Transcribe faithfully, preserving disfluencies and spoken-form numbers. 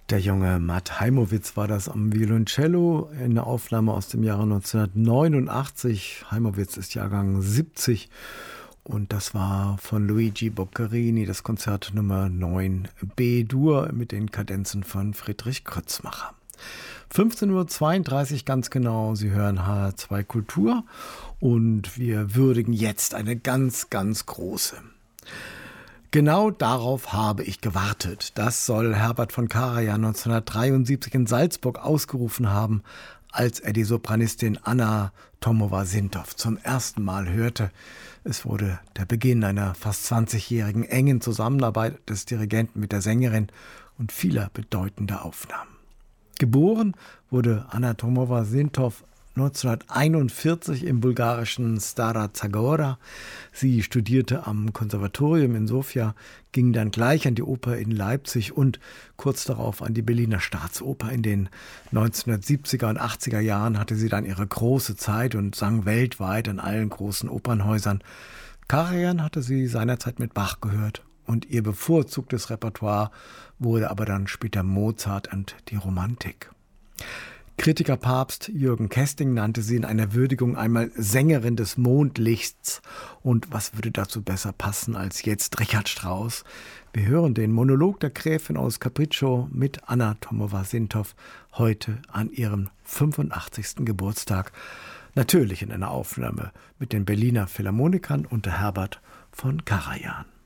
Der junge Matt Heimowitz war das am Violoncello in der Aufnahme aus dem Jahre neunzehnhundertneunundachtzig. Heimowitz ist Jahrgang siebzig und das war von Luigi Boccherini das Konzert Nummer neun B-Dur mit den Kadenzen von Friedrich Krötzmacher. fünfzehn Uhr zweiunddreißig ganz genau, Sie hören H R zwei Kultur und wir würdigen jetzt eine ganz, ganz große. Genau darauf habe ich gewartet. Das soll Herbert von Karajan neunzehnhundertdreiundsiebzig in Salzburg ausgerufen haben, als er die Sopranistin Anna Tomova-Sintow zum ersten Mal hörte. Es wurde der Beginn einer fast zwanzigjährigen engen Zusammenarbeit des Dirigenten mit der Sängerin und vieler bedeutender Aufnahmen. Geboren wurde Anna Tomova-Sintow neunzehnhunderteinundvierzig im bulgarischen Stara Zagora. Sie studierte am Konservatorium in Sofia, ging dann gleich an die Oper in Leipzig und kurz darauf an die Berliner Staatsoper. In den neunzehnhundertsiebziger und achtziger Jahren hatte sie dann ihre große Zeit und sang weltweit an allen großen Opernhäusern. Karajan hatte sie seinerzeit mit Bach gehört und ihr bevorzugtes Repertoire wurde aber dann später Mozart und die Romantik. Kritikerpapst Jürgen Kesting nannte sie in einer Würdigung einmal Sängerin des Mondlichts. Und was würde dazu besser passen als jetzt Richard Strauss? Wir hören den Monolog der Gräfin aus Capriccio mit Anna Tomova-Sintow heute an ihrem fünfundachtzigsten Geburtstag. Natürlich in einer Aufnahme mit den Berliner Philharmonikern unter Herbert von Karajan.